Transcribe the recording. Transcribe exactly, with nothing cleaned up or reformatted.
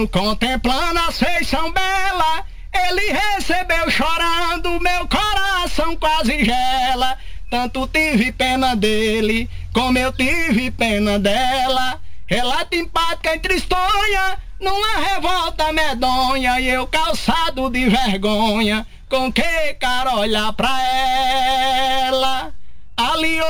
Contemplando a feição bela, ele recebeu chorando, meu coração quase gela. Tanto tive pena dele, como eu tive pena dela. Relato empática e tristonha, numa revolta medonha, e eu calçado de vergonha, com que cara olhar pra ela. Ali